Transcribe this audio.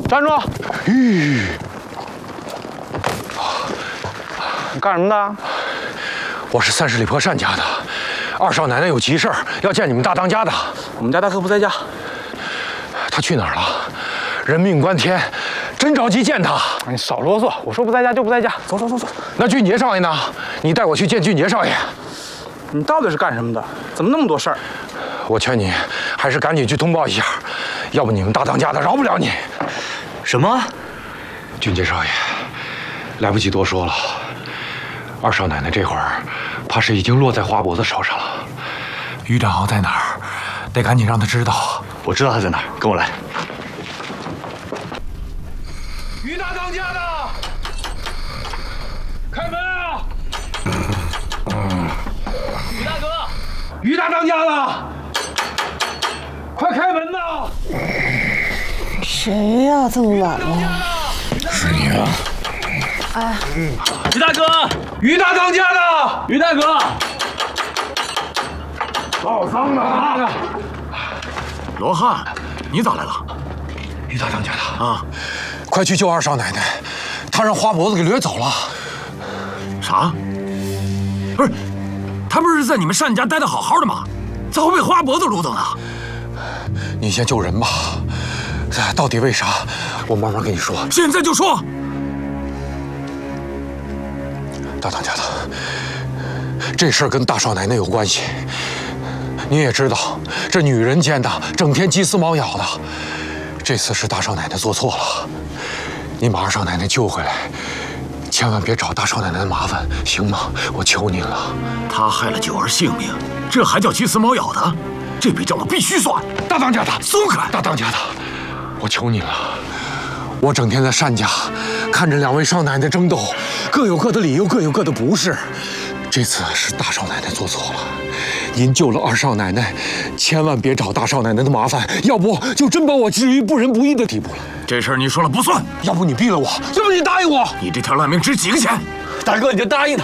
站住！ 吁， 你干什么的？ 我是三十里坡单家的，二少奶奶有急事儿要见你们大当家的。 我们家大哥不在家， 他去哪儿了？人命关天，真着急见他。 你少啰嗦，我说不在家就不在家，走走走走。 那俊杰少爷呢？你带我去见俊杰少爷。 你到底是干什么的？怎么那么多事儿？ 我劝你还是赶紧去通报一下，要不你们大当家的饶不了你。 什么？ 俊杰少爷，来不及多说了。二少奶奶这会儿，怕是已经落在花伯子手上了。于展豪在哪儿？得赶紧让他知道。 我知道他在哪儿，跟我来。 于大当家的，开门啊！ 于大哥， 于大当家的，快开门呐！ 谁呀？这么晚了？ 是你啊！ 哎， 于大哥， 于大当家的， 于大哥， 报丧的啊！ 罗汉，你咋来了？ 于大当家的啊， 快去救二少奶奶，她让花脖子给掠走了。 啥？不是，他不是在你们单家待得好好的吗？咋会被花脖子掳走呢？ 你先救人吧，到底为啥？我慢慢跟你说。 现在就说。 大当家的，这事儿跟大少奶奶有关系。你也知道，这女人间的整天鸡丝毛咬的，这次是大少奶奶做错了。你把二少奶奶救回来，千万别找大少奶奶的麻烦，行吗？我求您了。 他害了九儿性命，这还叫鸡丝毛咬的？这笔账我必须算。 大当家的， 松开！ 大当家的，我求您了。我整天在单家，看着两位少奶奶争斗，各有各的理由，各有各的不是。这次是大少奶奶做错了，您救了二少奶奶，千万别找大少奶奶的麻烦，要不就真把我置于不仁不义的地步了。 这事儿你说了不算， 要不你毙了我，要不你答应我。 你这条烂命值几个钱？ 大哥你就答应他，